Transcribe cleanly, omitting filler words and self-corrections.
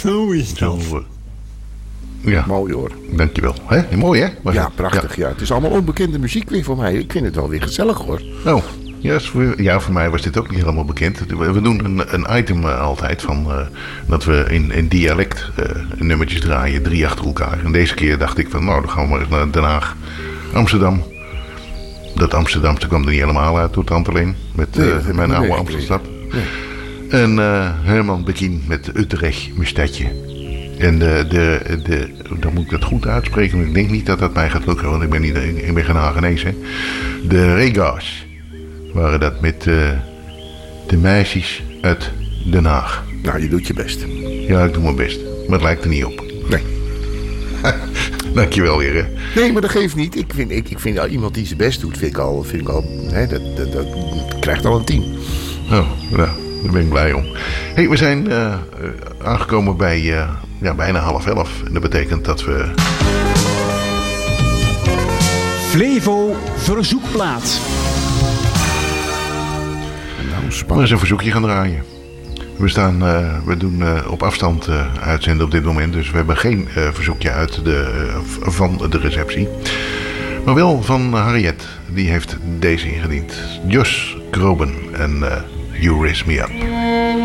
Zo is het. Zo, ja, Mooi hoor. dankjewel. Hè? Mooi hè? Was Ja, het? prachtig. Ja. Het is allemaal onbekende muziek weer voor mij. Ik vind het wel weer gezellig hoor. Ja. Oh, ja, voor mij was dit ook niet helemaal bekend. We doen een item altijd van dat we in dialect nummertjes draaien, 3 achter elkaar. En deze keer dacht ik van, nou, dan gaan we maar eens naar Den Haag, Amsterdam. Dat Amsterdamse kwam er niet helemaal uit door Tante Leen. Met mijn oude Amsterdam. Nee. En Herman Bekien met Utrecht, mijn stadje. En dan moet ik dat goed uitspreken, maar ik denk niet dat dat mij gaat lukken, want ik ben geen Hagenees, hè. De Rega's waren dat met de meisjes uit Den Haag. Nou, je doet je best. Ja, ik doe mijn best, maar het lijkt er niet op. Nee. Dankjewel weer, hè. Nee, maar dat geeft niet. Ik vind iemand die zijn best doet, vind ik al hè, dat krijgt al een 10. Oh, nou, daar ben ik blij om. Hey, we zijn aangekomen bij bijna 10:30. En dat betekent dat we... Flevo verzoekplaat. Nou, Maar spannend. eens een verzoekje gaan draaien. We doen op afstand uitzenden op dit moment. Dus we hebben geen verzoekje van de receptie. Maar wel van Harriet. Die heeft deze ingediend. Jos Groben en You Raise Me Up.